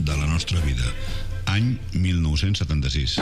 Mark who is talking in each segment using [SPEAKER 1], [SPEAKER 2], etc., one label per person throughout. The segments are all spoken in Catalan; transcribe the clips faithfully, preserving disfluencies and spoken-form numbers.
[SPEAKER 1] de la nostra vida. Any mil nou-cents setanta-sis.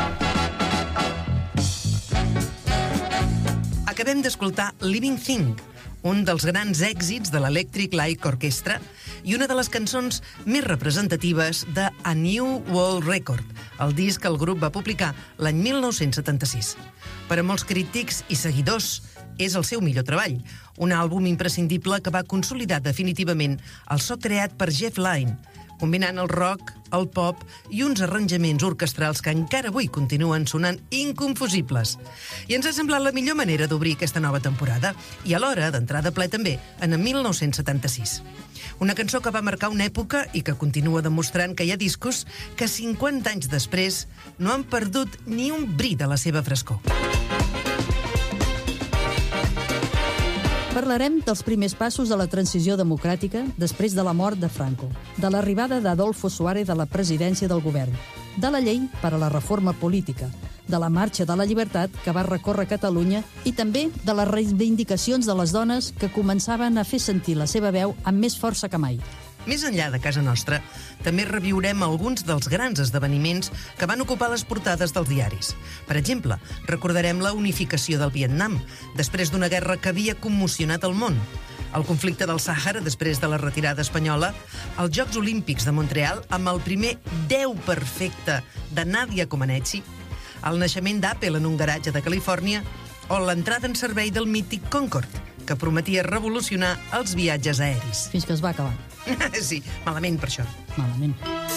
[SPEAKER 2] Acabem d'escoltar Living Thing, un dels grans èxits de l'Electric Light Orchestra i una de les cançons més representatives de A New World Record, el disc que el grup va publicar l'any mil nou-cents setanta-sis. Per a molts crítics i seguidors, és el seu millor treball, un àlbum imprescindible que va consolidar definitivament el so creat per Jeff Lynne, combinant el rock, el pop i uns arranjaments orquestrals que encara avui continuen sonant inconfusibles. I ens ha semblat la millor manera d'obrir aquesta nova temporada i alhora d'entrar de ple també en el mil nou-cents setanta-sis. Una cançó que va marcar una època i que continua demostrant que hi ha discos que cinquanta anys després no han perdut ni un bri de la seva frescor.
[SPEAKER 3] Parlarem dels primers passos de la transició democràtica després de la mort de Franco, de l'arribada d'Adolfo Suárez a la presidència del govern, de la llei per a la reforma política, de la marxa de la llibertat que va recórrer Catalunya i també de les reivindicacions de les dones que començaven a fer sentir la seva veu amb més força que mai.
[SPEAKER 2] Més enllà de casa nostra, també reviurem alguns dels grans esdeveniments que van ocupar les portades dels diaris. Per exemple, recordarem la unificació del Vietnam, després d'una guerra que havia commocionat el món, el conflicte del Sàhara després de la retirada espanyola, els Jocs Olímpics de Montreal amb el primer deu perfecte de Nadia Comaneci, el naixement d'Apple en un garatge de Califòrnia o l'entrada en servei del mític Concorde, que prometia revolucionar els viatges aeris.
[SPEAKER 3] Fins que es va acabar.
[SPEAKER 2] Sí, malament per això.
[SPEAKER 3] Malament.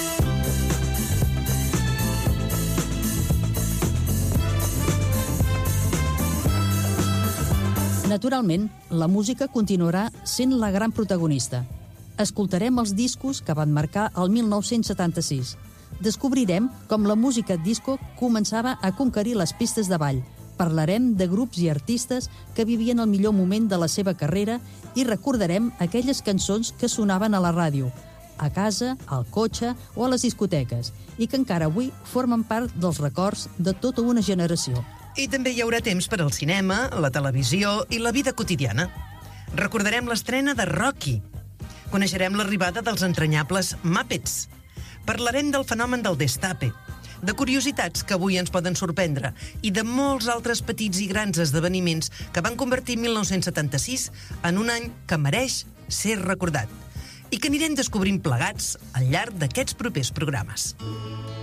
[SPEAKER 3] Naturalment, la música continuarà sent la gran protagonista. Escoltarem els discos que van marcar el mil nou-cents setanta-sis. Descobrirem com la música disco començava a conquerir les pistes de ball. Parlarem de grups i artistes que vivien el millor moment de la seva carrera i recordarem aquelles cançons que sonaven a la ràdio, a casa, al cotxe o a les discoteques, i que encara avui formen part dels records de tota una generació.
[SPEAKER 2] I també hi haurà temps per al cinema, la televisió i la vida quotidiana. Recordarem l'estrena de Rocky. Coneixerem l'arribada dels entranyables Muppets. Parlarem del fenomen del destape, de curiositats que avui ens poden sorprendre i de molts altres petits i grans esdeveniments que van convertir mil nou-cents setanta-sis en un any que mereix ser recordat i que anirem descobrint plegats al llarg d'aquests propers programes.